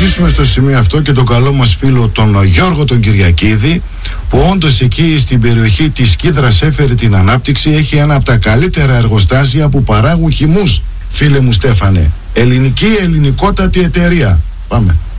ευχαριστήσουμε στο σημείο αυτό και τον καλό μας φίλο τον Γιώργο τον Κυριακίδη, που όντως εκεί στην περιοχή της Κίδρας έφερε την ανάπτυξη. Έχει ένα από τα καλύτερα εργοστάσια που παράγουν χυμούς, φίλε μου Στέφανε. Ελληνικότατη εταιρεία. Πάμε.